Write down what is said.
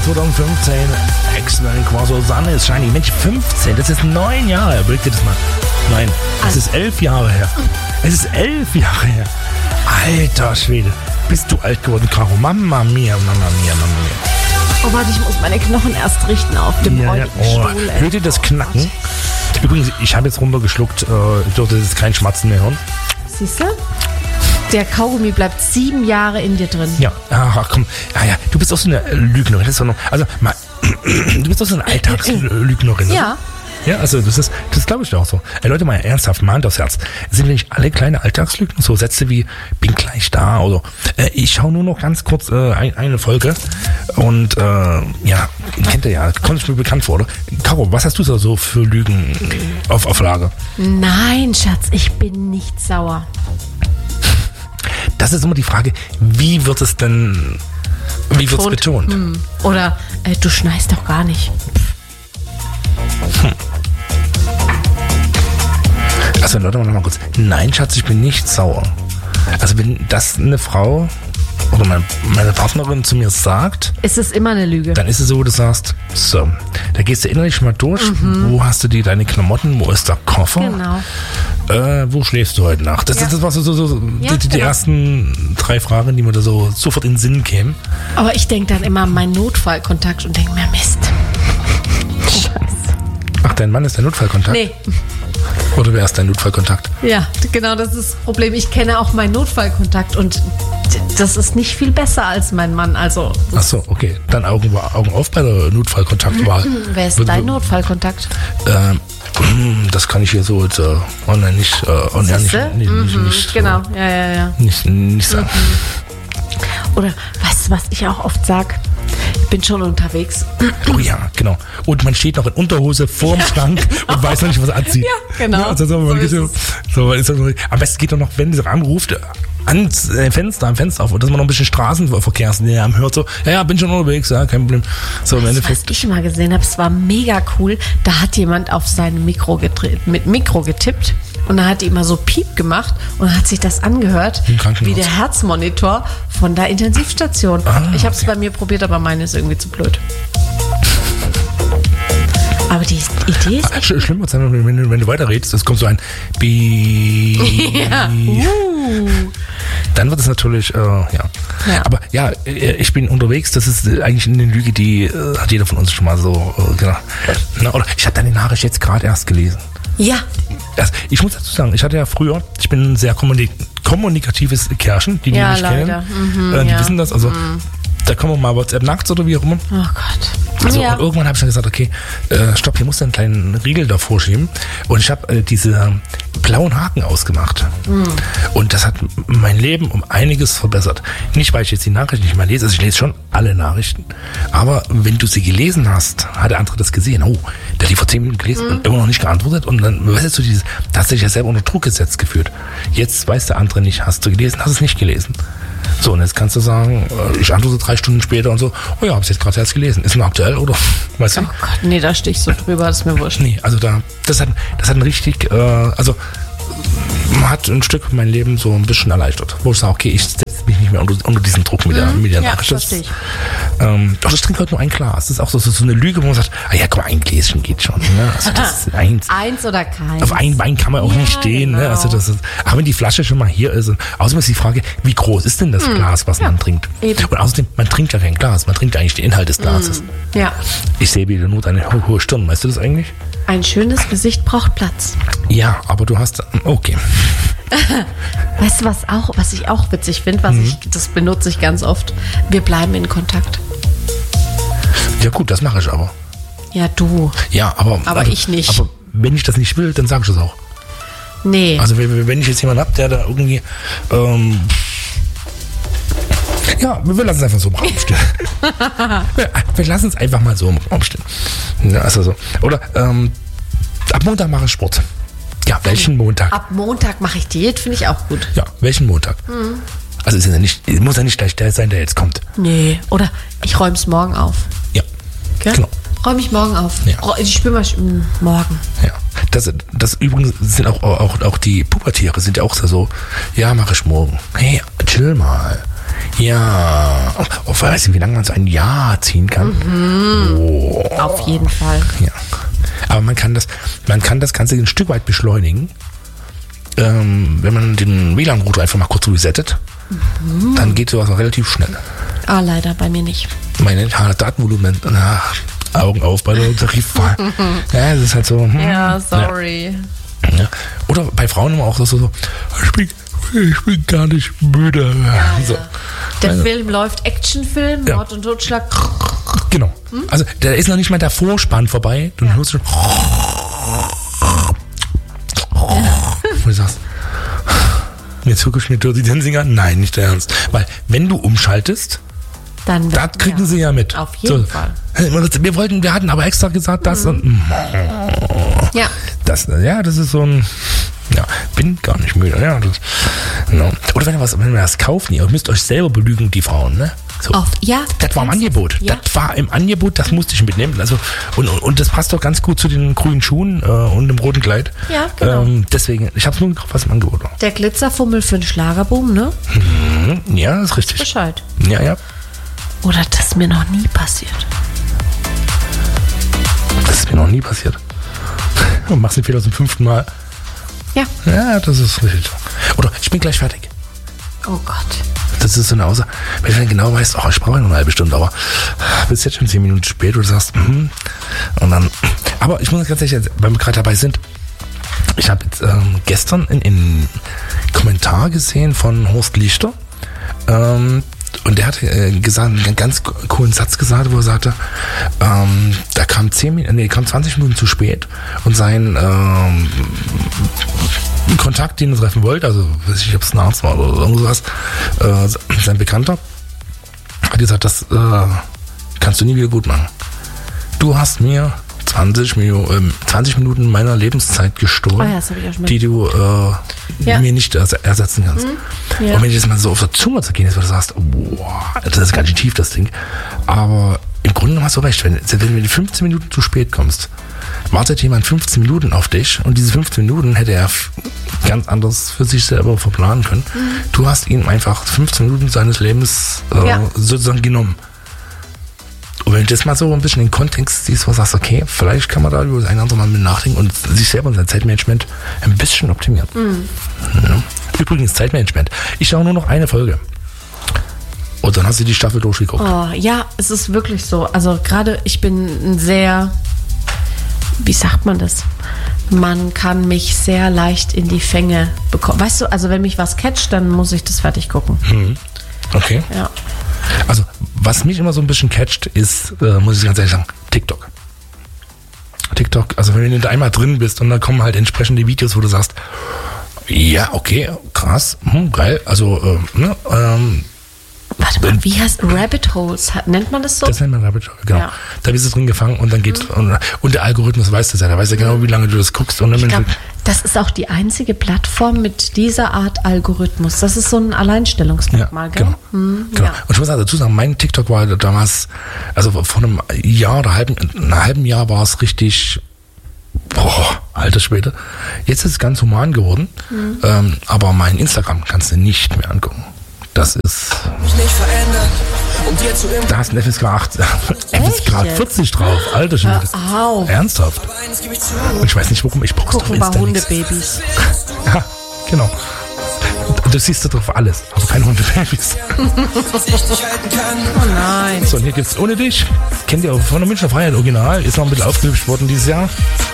2015. Excellent Quaso Sun is Shiny. Mensch, 15, das ist 9 Jahre. Überleg dir das mal. Nein, es ist 11 Jahre her. Es ist 11 Jahre her. Alter Schwede. Bist du alt geworden, Caro? Mamma mia, Mamma mia, Mamma mia. Oh, warte, ich muss meine Knochen erst richten auf dem räudigen Stuhl. Hört ihr das Knacken? Übrigens, ich habe jetzt runtergeschluckt. Ich durfte jetzt kein Schmatzen mehr hören. Siehst du? Der Kaugummi bleibt 7 Jahre in dir drin. Ja, ach komm. Ja, du bist auch so eine Lügnerin. Das ist doch noch, also, mal, du bist doch so eine Alltagslügnerin. Ja. Ja, also das glaube ich auch so. Leute, mal ernsthaft, mal Hand aufs Herz. Sind wir nicht alle kleine Alltagslügen? So Sätze wie, bin gleich da oder ich schaue nur noch ganz kurz eine Folge und ja, kennt ihr ja, kommt mir bekannt vor, oder? Caro, was hast du so für Lügen auf Lager? Nein, Schatz, ich bin nicht sauer. Das ist immer die Frage, wie wird es betont? Oder du schneist doch gar nicht. Also Leute, mal kurz. Nein, Schatz, ich bin nicht sauer. Also wenn das eine Frau oder meine Partnerin zu mir sagt, ist es immer eine Lüge. Dann ist es so, wo du sagst, so, da gehst du innerlich mal durch. Wo hast du deine Klamotten? Wo ist der Koffer? Genau. Wo schläfst du heute Nacht? Das war so die ersten 3 Fragen, die mir da so sofort in den Sinn kämen. Aber ich denke dann immer an meinen Notfallkontakt und denke mir, Mist. Scheiße. Ach, dein Mann ist der Notfallkontakt? Nee. Oder wer ist dein Notfallkontakt? Ja, genau, das ist das Problem. Ich kenne auch meinen Notfallkontakt und das ist nicht viel besser als mein Mann. Also. Ach so, okay. Dann Augen auf bei der Notfallkontaktwahl. Wer ist dein Notfallkontakt? Das kann ich hier so jetzt online nicht, nicht genau, ja. Nicht sagen. Oder weißt du, was ich auch oft sage? Ich bin schon unterwegs. Oh ja, genau. Und man steht noch in Unterhose vorm Schrank und weiß noch nicht, was er anzieht. Ja, genau. Ja, also am besten geht doch noch, wenn sie anruft, ans Fenster, am Fenster auf, dass man noch ein bisschen Straßenverkehrslärm hört. So, ja, bin schon unterwegs, ja, kein Problem. So, im Endeffekt. Was ich mal gesehen habe, es war mega cool. Da hat jemand auf sein Mikro getippt. Und dann hat die immer so Piep gemacht und hat sich das angehört, wie der Herzmonitor von der Intensivstation. Ich habe es bei mir probiert, aber meine ist irgendwie zu blöd. Aber die Idee ist... Schlimm wird es sein, wenn du weiterredest, es kommt so ein Piep. Ja. Dann wird es natürlich, ja. Aber ja, ich bin unterwegs, das ist eigentlich eine Lüge, die hat jeder von uns schon mal so gedacht. Oder ich habe deine Nachricht jetzt gerade erst gelesen. Ja. Also, ich muss dazu sagen, ich hatte ja früher, ich bin ein sehr kommunikatives Kerlchen, die mich kennen. Die wissen das, also da kommen wir mal WhatsApp nachts oder wie auch immer. Oh Gott. Also, und irgendwann habe ich dann gesagt, okay, stopp, hier musst du einen kleinen Riegel davor schieben. Und ich habe diese blauen Haken ausgemacht. Und das hat mein Leben um einiges verbessert. Nicht, weil ich jetzt die Nachrichten nicht mehr lese, also ich lese schon alle Nachrichten. Aber wenn du sie gelesen hast, hat der andere das gesehen. Oh, der hat die vor 10 Minuten gelesen und immer noch nicht geantwortet. Und dann, weißt du, da hast du dich ja selber unter Druck gesetzt gefühlt. Jetzt weiß der andere nicht, hast du gelesen, hast es nicht gelesen. So, und jetzt kannst du sagen, ich antworte 3 Stunden später und so, oh ja, hab's jetzt gerade erst gelesen. Ist noch aktuell, oder? Weißt du? Oh Gott, nee, da stehe ich so drüber, das ist mir wurscht. Nee, also das hat ein richtig, also man hat ein Stück mein Leben so ein bisschen erleichtert. Wo ich sage, okay, ich setze mich nicht mehr unter diesen Druck mit der Nachricht. Verstehe ich. Ich trinke heute nur ein Glas. Das ist auch so eine Lüge, wo man sagt, ja, komm, ein Gläschen geht schon. Ne? Also das ist eins oder keins. Auf ein Bein kann man auch nicht stehen. Genau. Ne? Also aber wenn die Flasche schon mal hier ist. Außerdem ist die Frage, wie groß ist denn das Glas, was man trinkt? Eben. Und außerdem, man trinkt ja kein Glas, man trinkt eigentlich den Inhalt des Glases. Ja. Ich sehe wieder nur deine hohe Stirn. Weißt du das eigentlich? Ein schönes Gesicht braucht Platz. Ja, aber du hast... Okay. Weißt du, was ich auch witzig finde, das benutze ich ganz oft? Wir bleiben in Kontakt. Ja gut, das mache ich aber. Ja, du. Ja, aber ich nicht. Aber wenn ich das nicht will, dann sage ich das auch. Nee. Also wenn ich jetzt jemanden habe, der da irgendwie... ja, wir lassen es einfach so im Raum stehen. Wir lassen es einfach mal so im Raum stehen. Ja, also so. Oder ab Montag mache ich Sport. Ja, welchen Montag? Ab Montag mache ich Diät, finde ich auch gut. Ja, welchen Montag? Also muss ja nicht gleich der sein, der jetzt kommt. Nee, oder ich räume es morgen auf. Ja, okay? Genau. Räume ich morgen auf. Ja. Ich spüre mal morgen. Ja, das übrigens sind auch die Pubertiere sind ja auch so, ja, mache ich morgen. Hey, chill mal. Ja. Oh, weiß ich, wie lange man so ein Jahr ziehen kann? Oh. Auf jeden Fall. Ja. Aber man kann das Ganze ein Stück weit beschleunigen. Wenn man den WLAN-Router einfach mal kurz resettet, dann geht sowas auch relativ schnell. Ah, leider bei mir nicht. Meine Datenvolumen, Augen auf bei der Tarifwahl. Ja, das ist halt so. Ja, sorry. Ja. Oder bei Frauen immer auch so ich bin gar nicht müde. Ja, so. Ja. Der Film läuft, Actionfilm, Mord und Totschlag. Genau. Also da ist noch nicht mal der Vorspann vorbei. Du hörst schon. Und du sagst, jetzt gucke ich mir Dirty Dancing an. Nein, nicht der Ernst. Weil wenn du umschaltest, dann das kriegen sie ja mit. Auf jeden Fall. Wir hatten aber extra gesagt, das und ja. Das ist so ein, bin gar nicht müde. Ja, das, no. Oder wenn wir das kaufen, ihr müsst euch selber belügen, die Frauen, ne? So. Das war im Angebot. Ja. Das war im Angebot, das musste ich mitnehmen. Also, und das passt doch ganz gut zu den grünen Schuhen und dem roten Kleid. Ja, genau. Deswegen, ich habe es nur gekauft, was im Angebot war. Der Glitzerfummel für den Schlagerboom, ne? Ja, das ist richtig. Bescheid. Ja. Oder das ist mir noch nie passiert. Das ist mir noch nie passiert. Du machst den Fehler zum 5. Mal. Ja. Ja, das ist richtig. Oder ich bin gleich fertig. Oh Gott. Das ist so eine Aussage, wenn du dann genau weißt, ich brauche noch eine halbe Stunde, aber bist jetzt schon 10 Minuten spät und du sagst, und dann, aber ich muss ganz ehrlich, weil wir gerade dabei sind, ich habe jetzt gestern in Kommentar gesehen von Horst Lichter, und der hat einen ganz coolen Satz gesagt, wo er sagte, da kam 20 Minuten zu spät und sein Kontakt, den er treffen wollte, also weiß ich, ob es ein Arzt war oder irgendwas, sein Bekannter, hat gesagt, das kannst du nie wieder gut machen. Du hast mir 20 Minuten meiner Lebenszeit gestohlen, die du mir nicht ersetzen kannst. Ja. Und wenn ich das mal so auf der Zunge zergehen ist, wo du sagst, boah, das ist ganz schön tief, das Ding. Aber im Grunde hast du recht, wenn du 15 Minuten zu spät kommst, wartet jemand 15 Minuten auf dich und diese 15 Minuten hätte er ganz anders für sich selber verplanen können. Du hast ihm einfach 15 Minuten seines Lebens sozusagen genommen. Und wenn du das mal so ein bisschen in den Kontext siehst, wo du sagst, okay, vielleicht kann man da über das eine oder andere Mal mit nachdenken und sich selber und sein Zeitmanagement ein bisschen optimieren. Ja. Übrigens, Zeitmanagement. Ich schaue nur noch eine Folge. Und dann hast du die Staffel durchgeguckt. Oh, ja, es ist wirklich so. Also gerade ich bin ein sehr, wie sagt man das? Man kann mich sehr leicht in die Fänge bekommen. Weißt du, also wenn mich was catcht, dann muss ich das fertig gucken. Okay. Ja. Also, was mich immer so ein bisschen catcht, ist, muss ich ganz ehrlich sagen, TikTok. Also wenn du da einmal drin bist und dann kommen halt entsprechende Videos, wo du sagst, ja, okay, krass, geil, also, warte mal, wie heißt Rabbit Holes? Nennt man das so? Das nennt man Rabbit Hole, genau. Ja. Da bist du drin gefangen und dann geht's. Und der Algorithmus weiß das ja, der weiß ja genau, wie lange du das guckst. Und ich glaube, das ist auch die einzige Plattform mit dieser Art Algorithmus. Das ist so ein Alleinstellungsmerkmal, gell? Genau. Ja. Und ich muss dazu sagen, mein TikTok war damals, also vor einem Jahr oder einem halben Jahr war es richtig, alter Schwede. Jetzt ist es ganz human geworden, aber mein Instagram kannst du nicht mehr angucken. Das ist. Da ist ein FSK 8. FSK 40 drauf. Alter Schwede. Ernsthaft. Und ich weiß nicht warum. Ich brauch's doch Insta Hundebabys. Ja, genau. Du siehst da drauf alles, aber keine Hundebabys. Oh nein. So, und hier gibt's Ohne dich. Kennt ihr auch von der Münchner Freiheit Original. Ist noch ein bisschen aufgehübscht worden dieses Jahr.